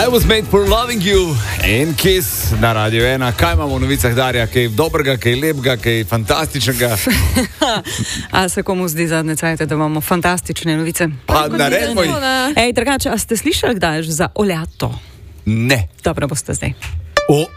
I was made for loving you in Kiss na Radio 1. Kaj imamo v novicah, Darja? Kaj dobrega, kaj lepega, kaj fantastičnega? A se komu zdi zadnje cajte, da imamo fantastične novice? Pa naredimo jih. Ej, drugače, a ste slišali kdaj za oljato? Ne. Dobro, boste zdaj. O,